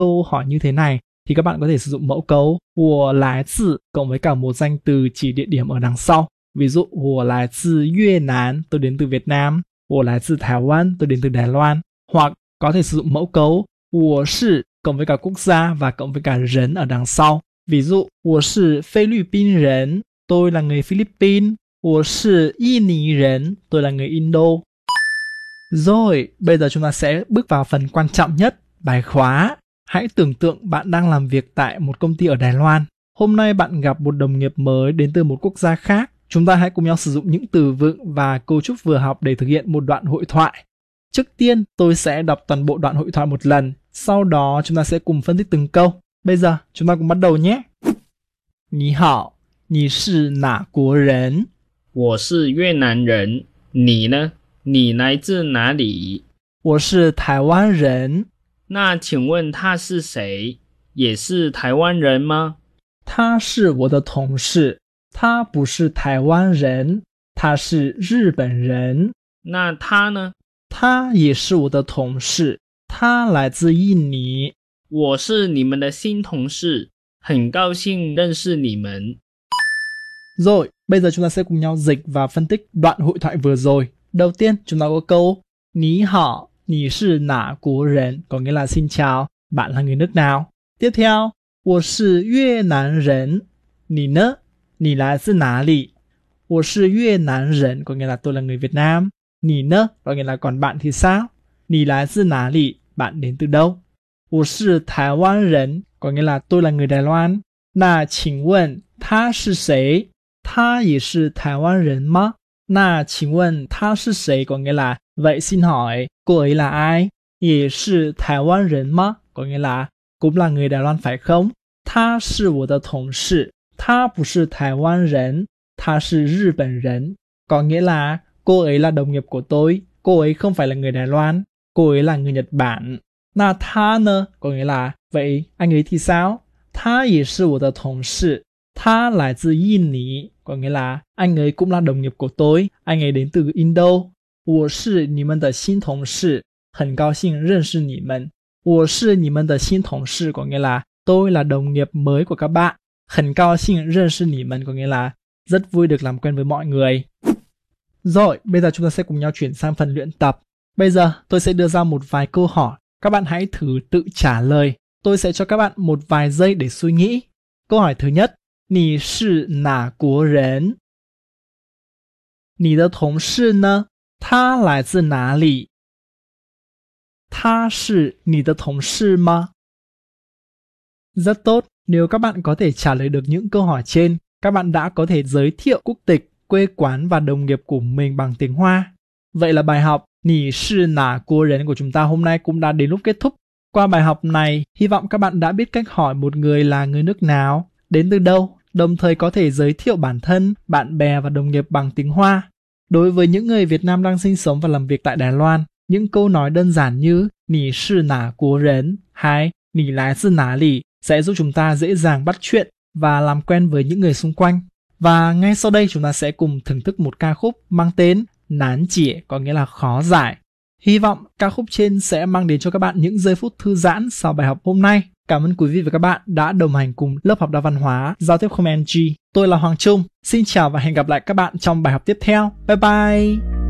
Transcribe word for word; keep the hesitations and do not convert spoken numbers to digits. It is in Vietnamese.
câu hỏi như thế này thì các bạn có thể sử dụng mẫu cấu 我来自 cộng với cả một danh từ chỉ địa điểm ở đằng sau. Ví dụ 我来自越南, tôi đến từ Việt Nam. 我来自台湾, tôi đến từ Đài Loan. Hoặc có thể sử dụng mẫu cấu 我是 cộng với cả quốc gia và cộng với cả人ở đằng sau. Ví dụ 我是菲律宾人, tôi là người Philippines. 我是印尼人, tôi là người Indo. Rồi, bây giờ chúng ta sẽ bước vào phần quan trọng nhất, bài khóa. Hãy tưởng tượng bạn đang làm việc tại một công ty ở Đài Loan. Hôm nay bạn gặp một đồng nghiệp mới đến từ một quốc gia khác. Chúng ta hãy cùng nhau sử dụng những từ vựng và cấu trúc vừa học để thực hiện một đoạn hội thoại. Trước tiên, tôi sẽ đọc toàn bộ đoạn hội thoại một lần. Sau đó, chúng ta sẽ cùng phân tích từng câu. Bây giờ, chúng ta cùng bắt đầu nhé. 你好，你是哪国人？ 我是越南人，你呢？你来自哪里？ 我是台湾人。 那请问他是谁？也是台湾人吗？ 他是我的同事，他不是台湾人，他是日本人。 那他呢？ 他也是我的同事，他来自印尼。 我是你们的新同事，很高兴认识你们。 Rồi, bây giờ chúng ta sẽ cùng nhau dịch và phân tích đoạn hội thoại vừa rồi. Đầu tiên, chúng ta có câu 你好，你是哪国人? Có nghĩa là xin chào, bạn là người nước nào? Tiếp theo, 我是越南人，你呢？你来自哪里？我是越南人, có nghĩa là tôi là người Việt Nam. 你呢? Có nghĩa là còn bạn thì sao? 你来自哪里? Bạn đến từ đâu? 我是台湾人, có nghĩa là tôi là người Đài Loan. 那请问他是谁？他也是台湾人吗？那请问他是谁? Có nghĩa là vậy xin hỏi cô ấy là ai? 也是台湾人吗? Có nghĩa là cũng là người Đài Loan phải không? 他是我的同事，他不是台湾人，他是日本人。Có nghĩa là cô ấy là đồng nghiệp của tôi, cô ấy không phải là người Đài Loan, cô ấy là người Nhật Bản. 那他呢? Có nghĩa là vậy anh ấy thì sao? 他也是我的同事，他来自印尼. Có nghĩa là anh ấy cũng là đồng nghiệp của tôi, anh ấy đến từ Indo. 我是你们的新同事，很高兴认识你们。我是你们的新同事, có nghĩa là tôi là đồng nghiệp mới của các bạn. 很高兴认识你们, có nghĩa là rất vui được làm quen với mọi người. Rồi, bây giờ chúng ta sẽ cùng nhau chuyển sang phần luyện tập. Bây giờ tôi sẽ đưa ra một vài câu hỏi. Các bạn hãy thử tự trả lời. Tôi sẽ cho các bạn một vài giây để suy nghĩ. Câu hỏi thứ nhất. 你是哪国人？你的同事呢？他来自哪里？他是你的同事吗？ Rất tốt, nếu các bạn có thể trả lời được những câu hỏi trên, các bạn đã có thể giới thiệu quốc tịch, quê quán và đồng nghiệp của mình bằng tiếng Hoa. Vậy là bài học 你是哪国人 của chúng ta hôm nay cũng đã đến lúc kết thúc. Qua bài học này, hy vọng các bạn đã biết cách hỏi một người là người nước nào, đến từ đâu, đồng thời có thể giới thiệu bản thân, bạn bè và đồng nghiệp bằng tiếng Hoa. Đối với những người Việt Nam đang sinh sống và làm việc tại Đài Loan, những câu nói đơn giản như 你是哪国人 hay 你来自哪里 sẽ giúp chúng ta dễ dàng bắt chuyện và làm quen với những người xung quanh. Và ngay sau đây chúng ta sẽ cùng thưởng thức một ca khúc mang tên Nán Chỉ, có nghĩa là khó giải. Hy vọng ca khúc trên sẽ mang đến cho các bạn những giây phút thư giãn sau bài học hôm nay. Cảm ơn quý vị và các bạn đã đồng hành cùng lớp học đa văn hóa giao tiếp không en giê. Tôi là Hoàng Trung. Xin chào và hẹn gặp lại các bạn trong bài học tiếp theo. Bye bye!